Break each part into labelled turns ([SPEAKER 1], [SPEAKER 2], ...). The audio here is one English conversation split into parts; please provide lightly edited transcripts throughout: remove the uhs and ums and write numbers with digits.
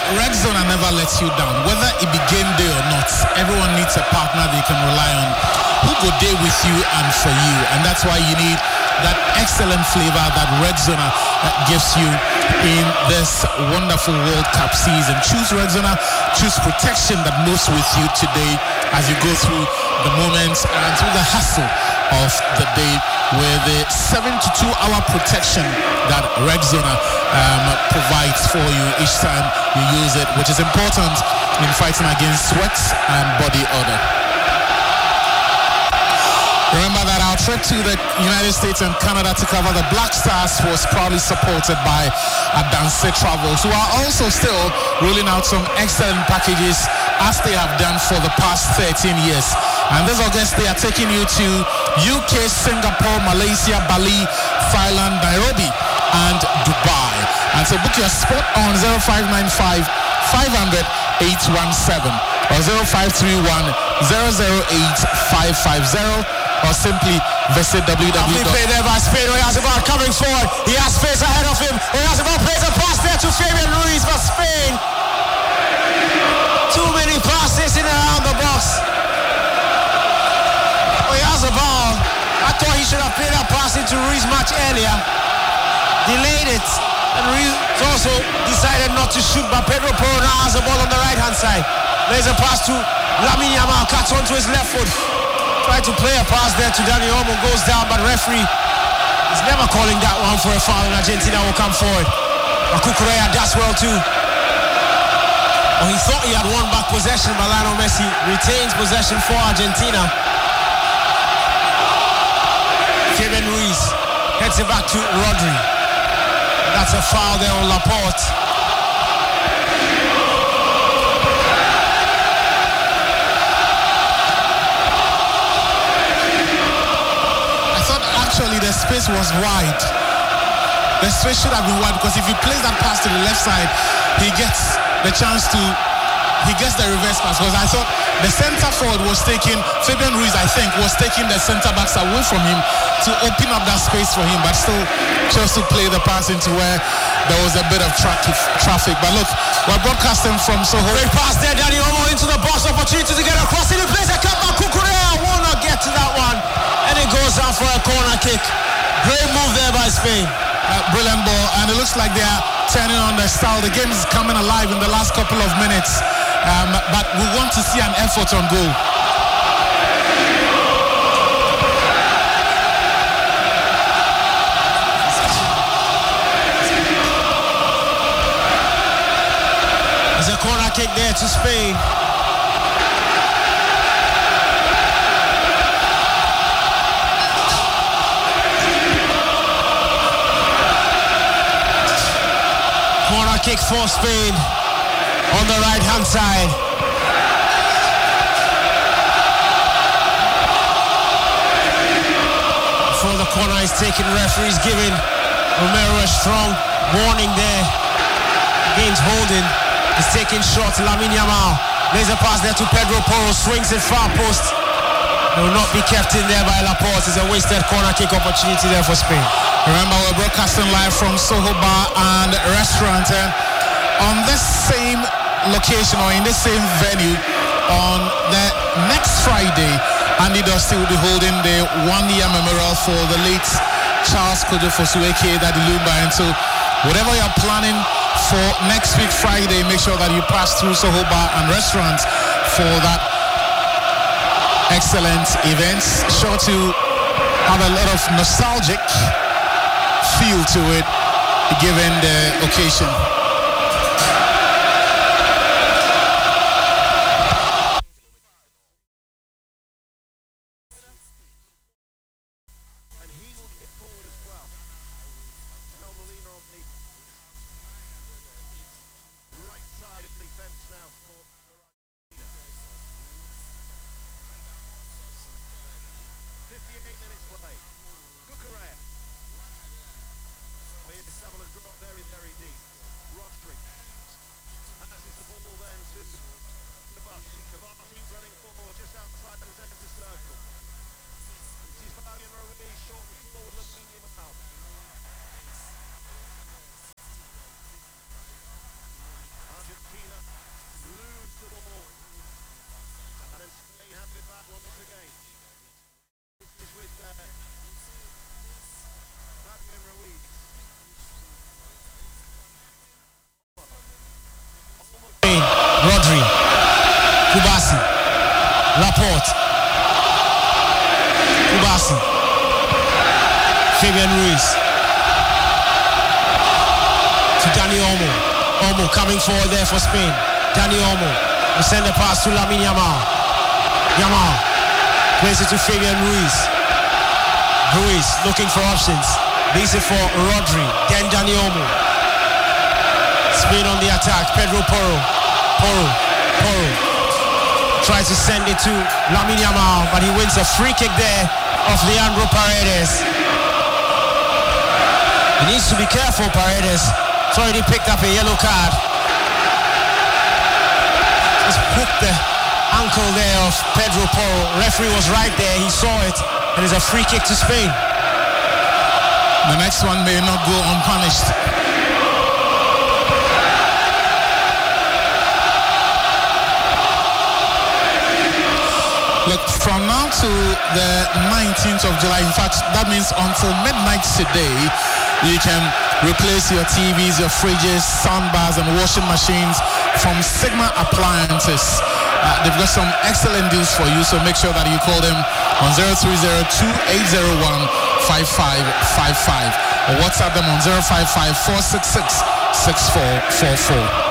[SPEAKER 1] Rexona never lets you down. Whether it be game day or not, everyone needs a partner they can rely on who go there with you and for you. And that's why you need that excellent flavor that Rexona gives you in this wonderful World Cup season. Choose Rexona, choose protection that moves with you today as you go through the moments and through the hassle of the day with the 72-hour protection that Rexona provides for you each time you use it, which is important in fighting against sweat and body odor. Remember that our trip to the United States and Canada to cover the Black Stars was proudly supported by Adanse Travels, who are also still rolling out some excellent packages as they have done for the past 13 years. And this August, they are taking you to UK, Singapore, Malaysia, Bali, Thailand, Nairobi, and Dubai. And so book your spot on 0595 500 817 or 0531 008 550. Or simply visit www.
[SPEAKER 2] Play there by Spain. Oyarzabal coming forward. He has space ahead of him. Oyarzabal plays a pass there to Fabian Ruiz for Spain. Too many passes in and around the box. Oyarzabal, I thought he should have played that pass into Ruiz much earlier. Delayed it. And Ruiz also decided not to shoot, but Pedro Porro now has the ball on the right hand side. There's a pass to Lamine Yamal, cuts onto his left foot. Tried to play a pass there to Dani Olmo, goes down, but referee is never calling that one for a foul, and Argentina will come forward. Cucurella does well too. Oh, he thought he had won back possession, but Lionel Messi retains possession for Argentina. Fabian Ruiz heads it back to Rodri. That's a foul there on Laporte.
[SPEAKER 1] Actually, the space was wide. The space should have been wide because if he plays that pass to the left side, he gets the chance to, he gets the reverse pass. Because I thought the centre forward was taking, Fabian Ruiz, I think, was taking the centre backs away from him to open up that space for him, but still chose to play the pass into where there was a bit of traffic. But look, we're broadcasting from Soho.
[SPEAKER 2] Great pass there, Dani Olmo into the box, opportunity to get across. In the place, a cut by Cucurella, will not get to that one. And it goes out for a corner kick. Great move there by Spain.
[SPEAKER 1] Brilliant ball, and it looks like they are turning on their style. The game is coming alive in the last couple of minutes, but we want to see an effort on goal.
[SPEAKER 2] There's a corner kick there to Spain. Corner kick for Spain on the right hand side. Before the corner is taken, referee's giving Romero a strong warning there against holding. He's taking shots. Lamine Yamal lays a pass there to Pedro Porro, swings it far post. It will not be kept in there by Laporte. It's a wasted corner kick opportunity there for Spain.
[SPEAKER 1] Remember, we're broadcasting live from Soho Bar and Restaurant, and on this same location or in this same venue on the next Friday, Andy Dusty will be holding the 1-year memorial for the late Charles Kojo Fosueke Daddy Lumba. And so whatever you're planning for next week Friday, make sure that you pass through Soho Bar and Restaurant for that excellent event. Sure to have a lot of nostalgic feel to it given the occasion.
[SPEAKER 2] Rodri. Kubasi. Laporte. Kubasi. Fabian Ruiz. To Dani Olmo. Olmo coming forward there for Spain. Dani Olmo will send the pass to Lamine Yamal. Yamal plays it to Fabian Ruiz. Ruiz looking for options. Leaves it for Rodri. Then Dani Olmo. Spain on the attack. Pedro Porro. Porro tries to send it to Lamine Yamal, but he wins a free kick there of Leandro Paredes. He needs to be careful, Paredes. He's already picked up a yellow card. Just hooked the ankle there of Pedro Porro. Referee was right there, he saw it, and it's a free kick to Spain.
[SPEAKER 1] The next one may not go unpunished. Look, from now to the 19th of July, in fact, that means until midnight today, you can replace your TVs, your fridges, soundbars, and washing machines from Sigma Appliances. They've got some excellent deals for you, so make sure that you call them on 030-2801-5555 or WhatsApp them on 055-466-6444.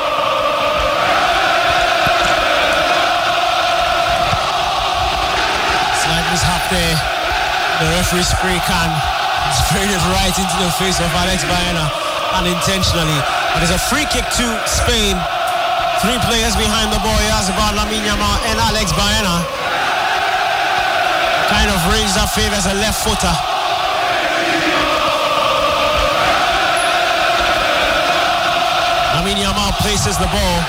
[SPEAKER 2] Mishap there. The referee spray can sprayed it right into the face of Alex Baena unintentionally. But it's a free kick to Spain. 3 players behind the ball. Oyarzabal, Lamine Yamal and Alex Baena. Kind of range that favors a left footer. Lamine Yamal places the ball.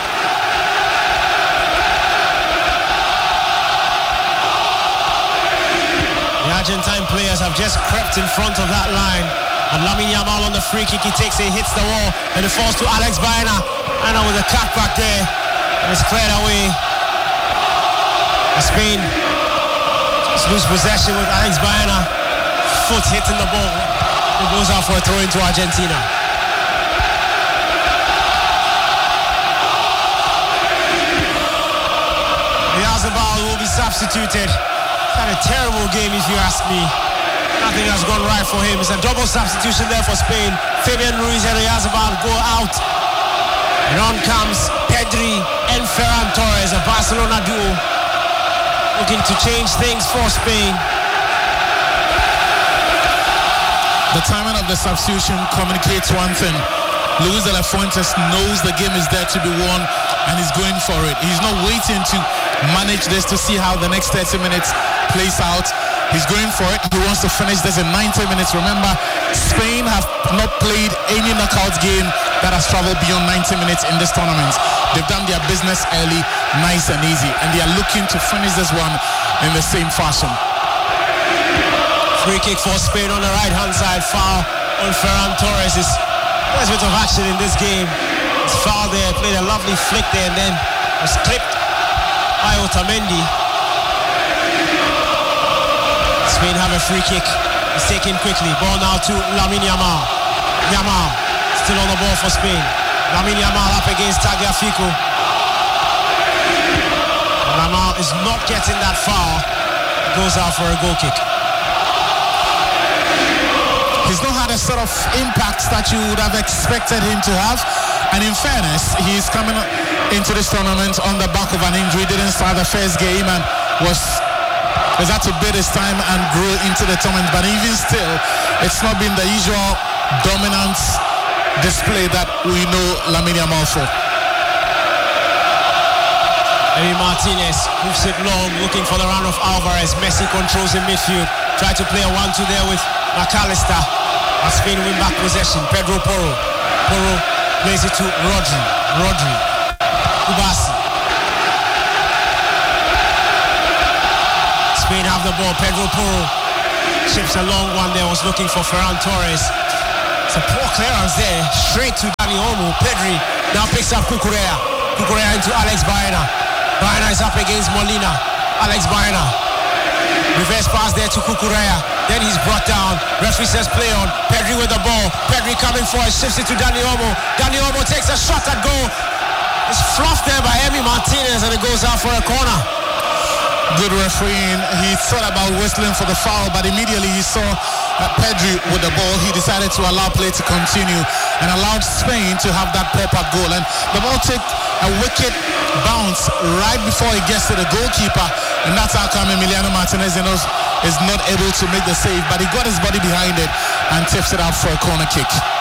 [SPEAKER 2] The Argentine players have just crept in front of that line. And Lamine Yamal on the free kick, he takes it, hits the wall, and it falls to Alex Baena. Baena with a cut back there, and it's cleared away. Spain just lose possession with Alex Baena. Foot hitting the ball. It goes out for a throw into Argentina. Oyarzabal will be substituted. Had a terrible game if you ask me. Nothing has gone right for him. It's a double substitution there for Spain. Fabian Ruiz and Oyarzabal go out. And on comes Pedri and Ferran Torres, a Barcelona duo, looking to change things for Spain.
[SPEAKER 1] The timing of the substitution communicates one thing. Luis de la Fuentes knows the game is there to be won, and he's going for it. He's not waiting to manage this to see how the next 30 minutes plays out. He's going for it. He wants to finish this in 90 minutes. Remember, Spain have not played any knockout game that has traveled beyond 90 minutes in this tournament. They've done their business early, nice and easy, and they are looking to finish this one in the same fashion.
[SPEAKER 2] Free kick for Spain on the right-hand side. Foul on Ferran Torres. There's a bit of action in this game. It's foul there, played a lovely flick there, and then was clipped by Otamendi. Spain have a free kick. It's taken quickly. Ball now to Lamine Yamal. Yamal still on the ball for Spain. Lamine Yamal up against Tagliafico. Yamal is not getting that foul. Goes out for a goal kick.
[SPEAKER 1] He's not had a sort of impact that you would have expected him to have. And in fairness, he's coming into this tournament on the back of an injury. Didn't start the first game and was had to bid his time and grow into the tournament. But even still, it's not been the usual dominance display that we know Lamine Yamal for.
[SPEAKER 2] Emi Martinez moves it long, looking for the run of Alvarez. Messi controls in midfield. Try to play a 1-2 there with McAllister. As Spain win back possession. Pedro Porro. Porro plays it to Rodri. Kubasi. Spain have the ball. Pedro Porro chips a long one there. Was looking for Ferran Torres. It's a poor clearance there. Straight to Dani Olmo. Pedri now picks up Cucurella. Cucurella into Alex Baena. Baena is up against Molina. Alex Baena. Reverse pass there to Cucurella. Then he's brought down. Referee says play on. Pedri with the ball. Pedri coming for it. Shifts it to Dani Olmo. Dani Olmo takes a shot at goal. It's fluffed there by Emi Martinez, and it goes out for a corner.
[SPEAKER 1] Good refereeing. He thought about whistling for the foul, but immediately he saw Pedri with the ball. He decided to allow play to continue and allowed Spain to have that pop-up goal. And the ball took a wicked bounce right before it gets to the goalkeeper, and that's how come Emiliano Martinez is not able to make the save, but he got his body behind it and tips it out for a corner kick.